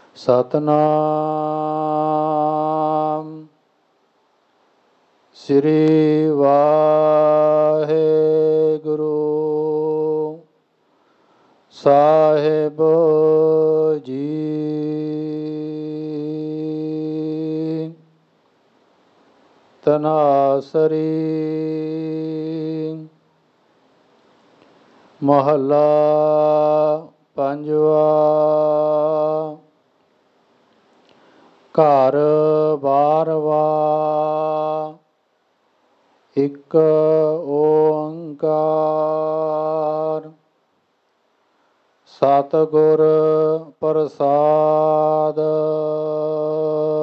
ਸਤਨਾਮ ਸ੍ਰੀ ਵਾਹਿਗੁਰੂ ਸਾਹਿਬ ਜੀ। ਤਨਾਸਰੀ ਮਹੱਲਾ ਪੰਜਵਾ। ਘਰ ਬਾਰਵਾ ਇੱਕ ਓੰਕਾਰ। ਸਤਿਗੁਰ ਪ੍ਰਸਾਦਿ।